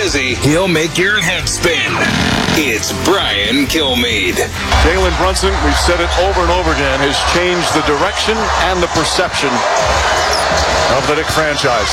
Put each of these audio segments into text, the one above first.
busy, he'll make your head spin. It's Brian Kilmeade. Jalen Brunson, we've said it over and over again, has changed the direction and the perception of the Knicks franchise.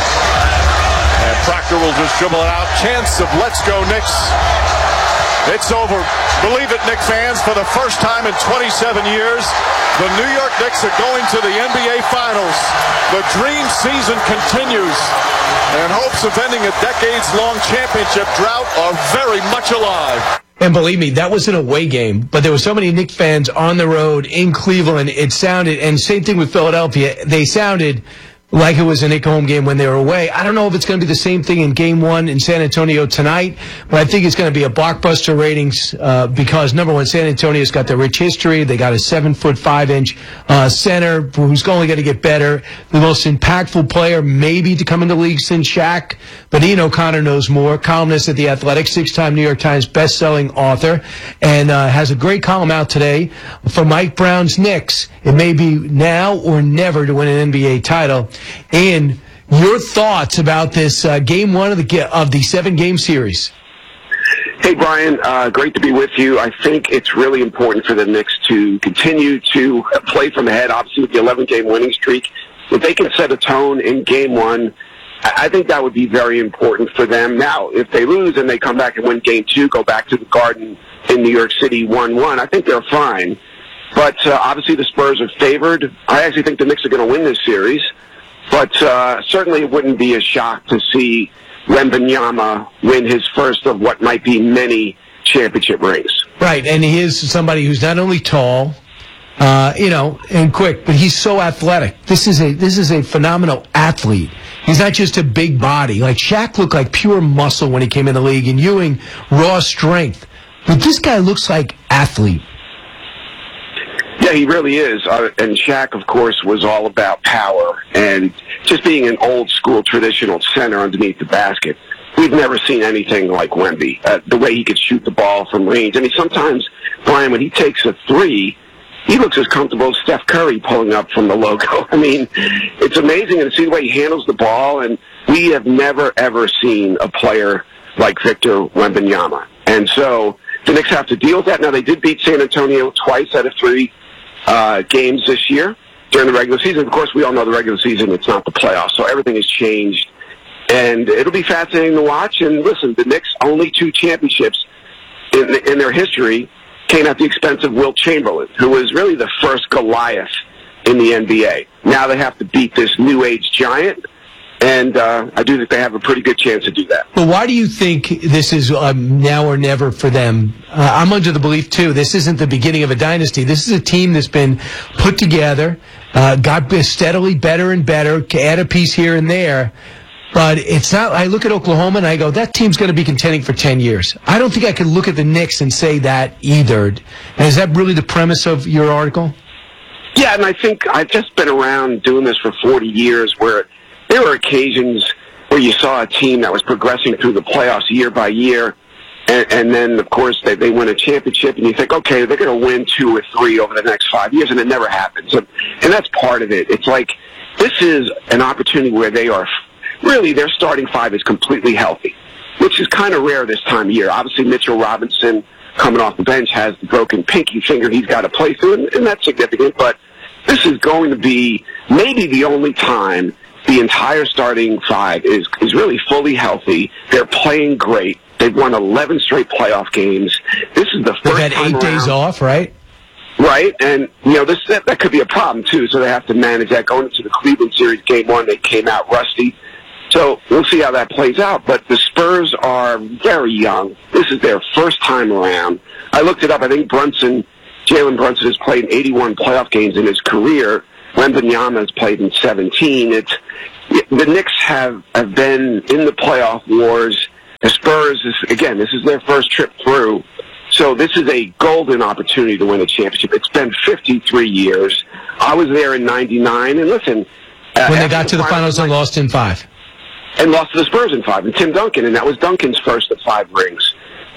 And Proctor will just dribble it out. Chance of let's go Knicks. It's over. Believe it, Knicks fans, for the first time in 27 years, the New York Knicks are going to the NBA Finals. The dream season continues, and hopes of ending a decades-long championship drought are very much alive. And believe me, that was an away game, but there were so many Knicks fans on the road in Cleveland. It sounded, and same thing with Philadelphia, they sounded like it was a Knicks home game when they were away. I don't know if it's going to be the same thing in Game 1 in San Antonio tonight, but I think it's going to be a blockbuster ratings because, number one, San Antonio's got the rich history. They got a 7'5" center who's only going to get better. The most impactful player maybe to come in the league since Shaq, but Ian O'Connor knows more. Columnist at The Athletic, 6-time New York Times best-selling author, and has a great column out today for Mike Brown's Knicks. It may be now or never to win an NBA title. And your thoughts about this Game 1 of the 7-game series? Hey, Brian, great to be with you. I think it's really important for the Knicks to continue to play from ahead, obviously with the 11-game winning streak. If they can set a tone in Game 1, I think that would be very important for them. Now, if they lose and they come back and win Game 2, go back to the Garden in New York City 1-1, I think they're fine. But obviously the Spurs are favored. I actually think the Knicks are going to win this series. But certainly it wouldn't be a shock to see Wembanyama win his first of what might be many championship rings. Right, and he is somebody who's not only tall, and quick, but he's so athletic. This is a phenomenal athlete. He's not just a big body. Like Shaq looked like pure muscle when he came in the league, and Ewing, raw strength. But this guy looks like athlete. Yeah, he really is. And Shaq, of course, was all about power and just being an old-school traditional center underneath the basket. We've never seen anything like Wemby, the way he could shoot the ball from range. I mean, sometimes, Brian, when he takes a three, he looks as comfortable as Steph Curry pulling up from the logo. I mean, it's amazing to see the way he handles the ball, and we have never, ever seen a player like Victor Wembanyama. And so the Knicks have to deal with that. Now, they did beat San Antonio twice out of 3 games this year during the regular season. Of course, we all know the regular season, it's not the playoffs, so everything has changed. And it'll be fascinating to watch. And listen, the Knicks' only 2 championships in their history came at the expense of Wilt Chamberlain, who was really the first Goliath in the NBA. Now they have to beat this new age giant. And I do think they have a pretty good chance to do that. But why do you think this is now or never for them? I'm under the belief, too, this isn't the beginning of a dynasty. This is a team that's been put together, got steadily better and better, add a piece here and there. But it's not. I look at Oklahoma and I go, that team's going to be contending for 10 years. I don't think I can look at the Knicks and say that either. And is that really the premise of your article? Yeah, and I think I've just been around doing this for 40 years where there were occasions where you saw a team that was progressing through the playoffs year by year, and then, of course, they win a championship, and you think, okay, they're going to win 2 or 3 over the next 5 years, and it never happens. And that's part of it. It's like this is an opportunity where they are really, their starting 5 is completely healthy, which is kind of rare this time of year. Obviously, Mitchell Robinson, coming off the bench, has the broken pinky finger he's got to play through, and that's significant, but this is going to be maybe the only time the entire starting 5 is really fully healthy. They're playing great. They've won 11 straight playoff games. This is the first time they've had 8 days off, right? Right, and that could be a problem too. So they have to manage that. Going into the Cleveland series, Game 1, they came out rusty. So we'll see how that plays out. But the Spurs are very young. This is their first time around. I looked it up. I think Jalen Brunson has played in 81 playoff games in his career. Wembanyama has played in 17. The Knicks have been in the playoff wars. The Spurs, this is their first trip through. So this is a golden opportunity to win a championship. It's been 53 years. I was there in 99. And listen. When they got to the finals and lost in 5. And lost to the Spurs in 5. And Tim Duncan, and that was Duncan's first of 5 rings.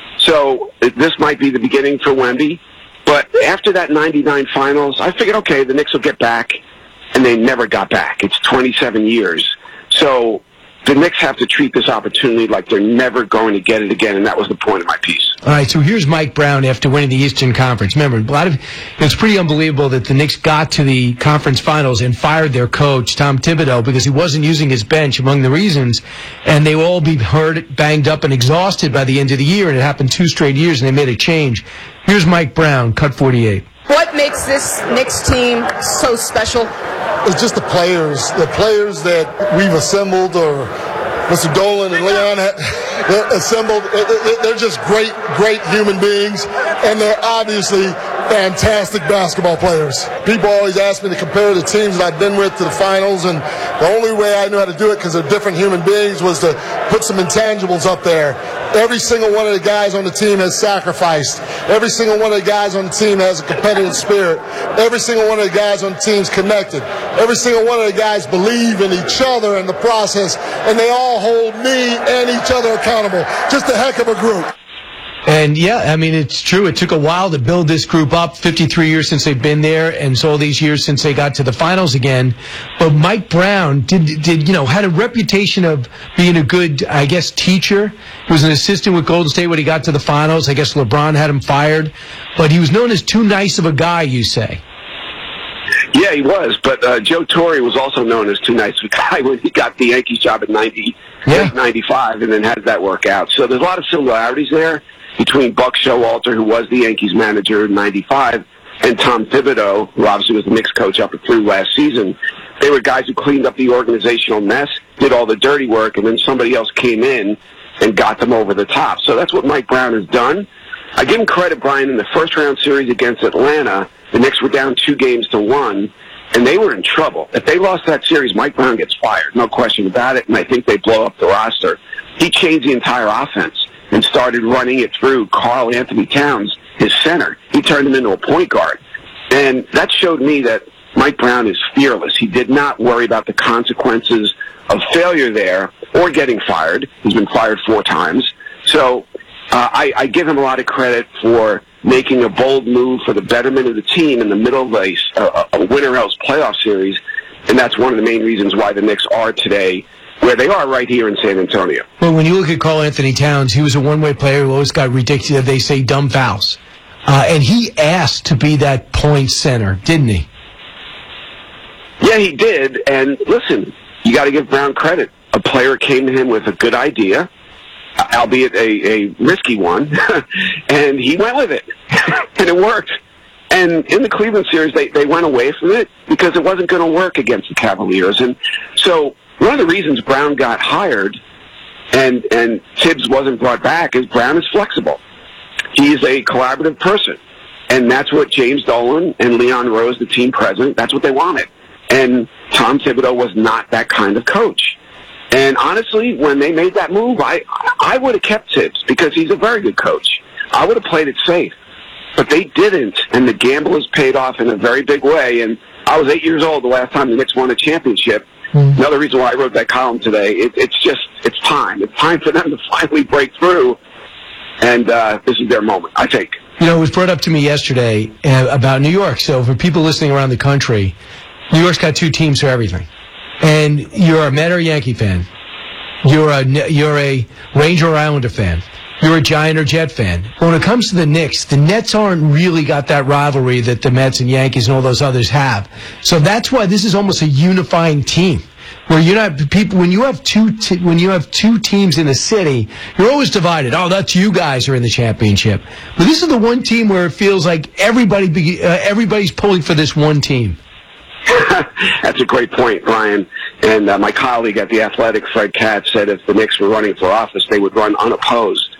So this might be the beginning for Wemby. But after that 99 finals, I figured, okay, the Knicks will get back. And they never got back. It's 27 years. So the Knicks have to treat this opportunity like they're never going to get it again, and that was the point of my piece. All right, so here's Mike Brown after winning the Eastern Conference. Remember, it's pretty unbelievable that the Knicks got to the conference finals and fired their coach, Tom Thibodeau, because he wasn't using his bench among the reasons, and they will all be hurt, banged up, and exhausted by the end of the year, and it happened 2 straight years, and they made a change. Here's Mike Brown, cut 48. What makes this Knicks team so special? It's just the players that we've assembled, or Mr. Dolan and Leon assembled. They're just great human beings, and they're obviously fantastic basketball players. People always ask me to compare the teams that I've been with to the finals, and the only way I knew how to do it, because they're different human beings, was to put some intangibles up there. Every single one of the guys on the team has sacrificed. Every single one of the guys on the team has a competitive spirit. Every single one of the guys on the team is connected. Every single one of the guys believe in each other and the process, and they all hold me and each other accountable. Just a heck of a group. And, yeah, I mean, it's true. It took a while to build this group up, 53 years since they've been there, and so all these years since they got to the finals again. But Mike Brown had a reputation of being a good, I guess, teacher. He was an assistant with Golden State when he got to the finals. I guess LeBron had him fired. But he was known as too nice of a guy, you say. Yeah, he was. But Joe Torre was also known as too nice of a guy when he got the Yankees job in late 95 and then had that work out. So there's a lot of similarities there between Buck Showalter, who was the Yankees manager in 95, and Tom Thibodeau, who obviously was the Knicks coach up through last season. They were guys who cleaned up the organizational mess, did all the dirty work, and then somebody else came in and got them over the top. So that's what Mike Brown has done. I give him credit, Brian, in the first-round series against Atlanta, the Knicks were down 2-1, and they were in trouble. If they lost that series, Mike Brown gets fired, no question about it, and I think they blow up the roster. He changed the entire offense and started running it through Karl Anthony Towns, his center. He turned him into a point guard. And that showed me that Mike Brown is fearless. He did not worry about the consequences of failure there or getting fired. He's been fired 4 times. So I give him a lot of credit for making a bold move for the betterment of the team in the middle of a winner-else playoff series. And that's one of the main reasons why the Knicks are today where they are right here in San Antonio. Well, when you look at Karl Anthony Towns, he was a one-way player who always got ridiculous, they say, dumb fouls. And he asked to be that point center, didn't he? Yeah, he did. And listen, you got to give Brown credit. A player came to him with a good idea, albeit a risky one, and he went with it. And it worked. And in the Cleveland series, they went away from it because it wasn't going to work against the Cavaliers. And so one of the reasons Brown got hired and Tibbs wasn't brought back is Brown is flexible. He's a collaborative person. And that's what James Dolan and Leon Rose, the team president, that's what they wanted. And Tom Thibodeau was not that kind of coach. And honestly, when they made that move, I would have kept Tibbs because he's a very good coach. I would have played it safe. But they didn't, and the gamble has paid off in a very big way. And I was 8 years old the last time the Knicks won a championship. Another reason why I wrote that column today, it's time. It's time for them to finally break through, and this is their moment, I think. You know, it was brought up to me yesterday about New York. So for people listening around the country, New York's got 2 teams for everything. And you're a Met or Yankee fan. You're a Ranger or Islander fan. You're a Giant or Jet fan. But when it comes to the Knicks, the Nets aren't really got that rivalry that the Mets and Yankees and all those others have. So that's why this is almost a unifying team. Where you're not people when you have two teams in a city, you're always divided. Oh, that's you guys are in the championship. But this is the one team where it feels like everybody's pulling for this one team. That's a great point, Ryan. And my colleague at The Athletic, Fred Katz, said if the Knicks were running for office, they would run unopposed.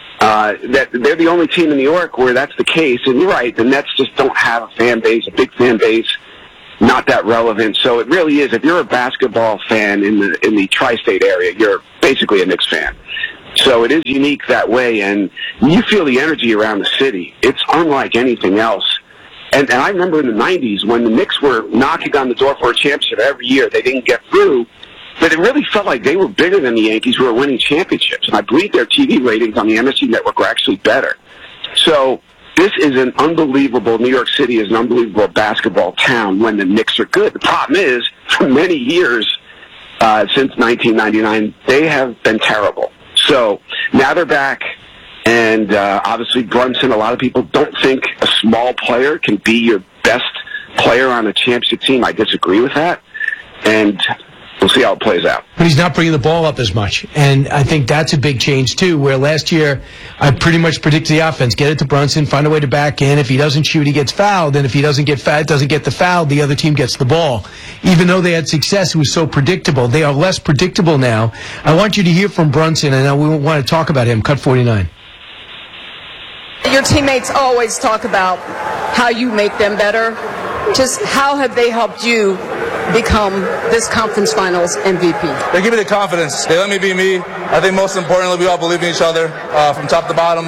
That they're the only team in New York where that's the case. And you're right, the Nets just don't have a fan base, a big fan base, not that relevant. So it really is, if you're a basketball fan in the tri-state area, you're basically a Knicks fan. So it is unique that way, and you feel the energy around the city. It's unlike anything else. And I remember in the 90s when the Knicks were knocking on the door for a championship every year. They didn't get through, but it really felt like they were bigger than the Yankees who were winning championships. And I believe their TV ratings on the MSG network were actually better. So this is an unbelievable, New York City is an unbelievable basketball town when the Knicks are good. The problem is, for many years, since 1999. They have been terrible. So now they're back, and obviously Brunson, a lot of people don't think a small player can be your best player on a championship team. I disagree with that, and we'll see how it plays out. But he's not bringing the ball up as much, and I think that's a big change too, where last year I pretty much predicted the offense, get it to Brunson, find a way to back in. If he doesn't shoot, he gets fouled, and if he doesn't get the foul, the other team gets the ball. Even though they had success, it was so predictable. They are less predictable now. I want you to hear from Brunson, and we want to talk about him. Cut 49. Your teammates always talk about how you make them better. Just how have they helped you become this conference finals MVP? They give me the confidence. They let me be me. I think most importantly, we all believe in each other from top to bottom.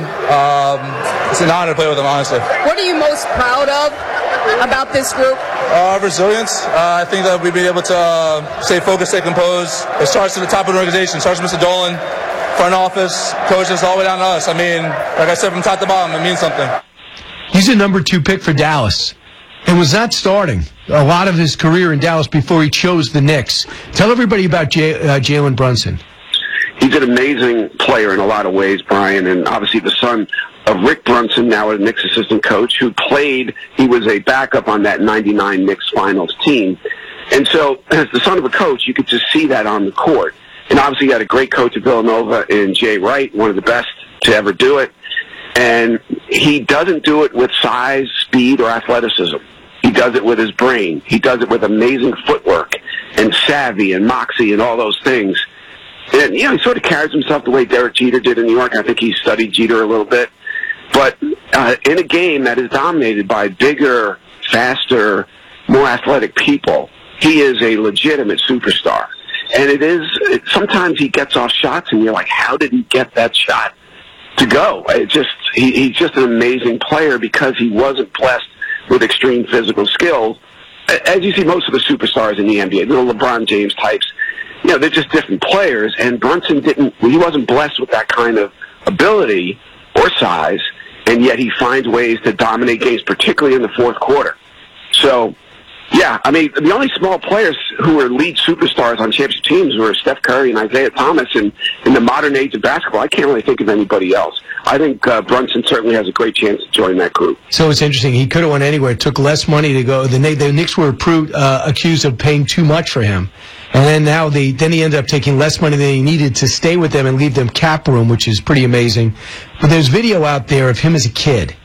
It's an honor to play with them, honestly. What are you most proud of about this group? Resilience. I think that we've been able to stay focused, stay composed. It starts at the top of the organization. It starts with Mr. Dolan, front office, coaches, all the way down to us. I mean, like I said, from top to bottom, it means something. He's a number 2 pick for Dallas and was not starting a lot of his career in Dallas before he chose the Knicks. Tell everybody about Jalen Brunson. He's an amazing player in a lot of ways, Brian, and obviously the son of Rick Brunson, now a Knicks assistant coach, who he was a backup on that 99 Knicks finals team. And so, as the son of a coach, you could just see that on the court. And obviously, he had a great coach at Villanova in Jay Wright, one of the best to ever do it. And he doesn't do it with size, speed, or athleticism. He does it with his brain. He does it with amazing footwork and savvy and moxie and all those things. And, he sort of carries himself the way Derek Jeter did in New York. I think he studied Jeter a little bit. But in a game that is dominated by bigger, faster, more athletic people, he is a legitimate superstar. And sometimes he gets off shots and you're like, how did he get that shot to go? He's just an amazing player because he wasn't blessed with extreme physical skills. As you see most of the superstars in the NBA, little LeBron James types, they're just different players. And Brunson he wasn't blessed with that kind of ability or size, and yet he finds ways to dominate games, particularly in the fourth quarter. So, yeah, I mean, the only small players who are lead superstars on championship teams were Steph Curry and Isaiah Thomas. And in the modern age of basketball, I can't really think of anybody else. I think Brunson certainly has a great chance to join that group. So it's interesting. He could have went anywhere. It took less money to go. The Knicks were accused of paying too much for him. And then he ended up taking less money than he needed to stay with them and leave them cap room, which is pretty amazing. But there's video out there of him as a kid,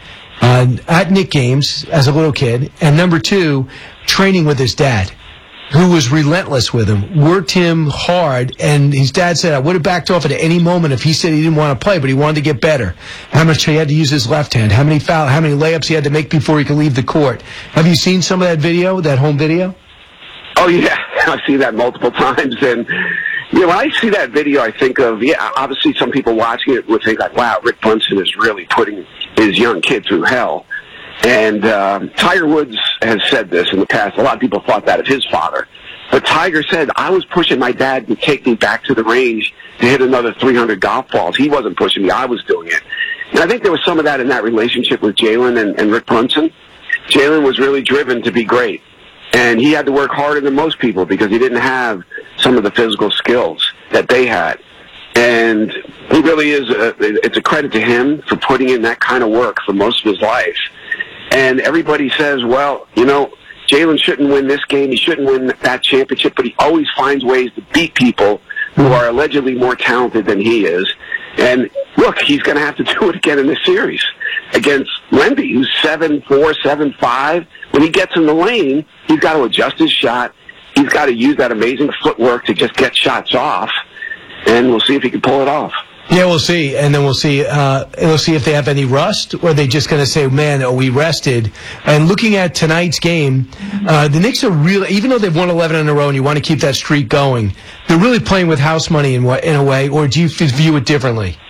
at Knick games as a little kid, and number 2, training with his dad, who was relentless with him, worked him hard, and his dad said, I would have backed off at any moment if he said he didn't want to play, but he wanted to get better. How much he had to use his left hand, how many layups he had to make before he could leave the court. Have you seen some of that video, that home video? Oh, yeah. I see that multiple times. And, when I see that video, I think of, obviously some people watching it would think like, wow, Rick Brunson is really putting his young kid through hell. And Tiger Woods has said this in the past. A lot of people thought that of his father. But Tiger said, I was pushing my dad to take me back to the range to hit another 300 golf balls. He wasn't pushing me. I was doing it. And I think there was some of that in that relationship with Jalen and Rick Brunson. Jalen was really driven to be great. And he had to work harder than most people because he didn't have some of the physical skills that they had. And he really is, it's a credit to him for putting in that kind of work for most of his life. And everybody says, well, Jalen shouldn't win this game, he shouldn't win that championship, but he always finds ways to beat people who are allegedly more talented than he is. And look, he's going to have to do it again in this series against Wemby, who's 7'4", 7'5". When he gets in the lane, he's got to adjust his shot. He's got to use that amazing footwork to just get shots off, and we'll see if he can pull it off. Yeah, we'll see, and then we'll see if they have any rust, or are they just going to say, man, are we rested? And looking at tonight's game, the Knicks are really, even though they've won 11 in a row and you want to keep that streak going, they're really playing with house money in a way, or do you view it differently?